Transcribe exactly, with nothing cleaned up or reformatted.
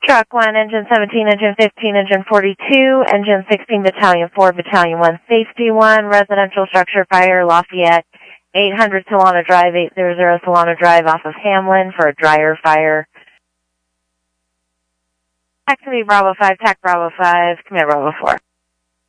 Truck one, Engine seventeen, Engine fifteen, Engine forty-two, Engine sixteen, Battalion four, Battalion one, Safety one, Residential Structure Fire, Lafayette, eight hundred Solana Drive, eight hundred Solana Drive off of Hamlin for a dryer fire. Taxi Bravo five, Tac Bravo five, command Bravo four.